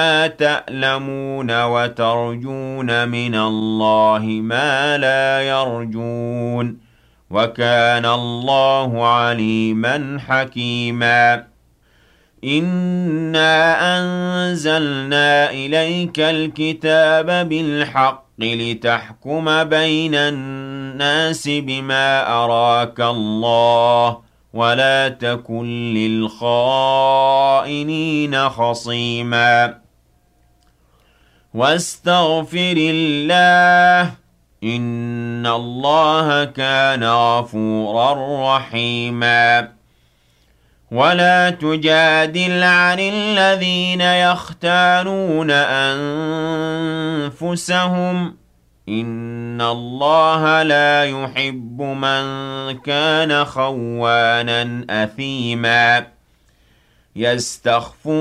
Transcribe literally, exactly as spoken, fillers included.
تَأْلَمُونَ وَتَرْجُونَ مِنَ اللَّهِ مَا لَا يَرْجُونَ وَكَانَ اللَّهُ عَلِيمًا حَكِيمًا إِنَّا أَنزَلْنَا إِلَيْكَ الْكِتَابَ بِالْحَقِّ لِتَحْكُمَ بَيْنَ النَّاسِ بِمَا أَرَاكَ اللَّهُ وَلَا تَكُن لِّلْخَائِنِينَ خَصِيمًا وَاسْتَغْفِرِ اللَّهَ إِنَّ اللَّهَ كَانَ غَفُورًا رَّحِيمًا وَلَا تُجَادِلْ عَنِ الَّذِينَ يَخْتَانُونَ أَنفُسَهُمْ ۚ إِنَّ اللَّهَ لَا يُحِبُّ مَن كَانَ خَوَّانًا أَثِيمًا يَسْتَخْفُونَ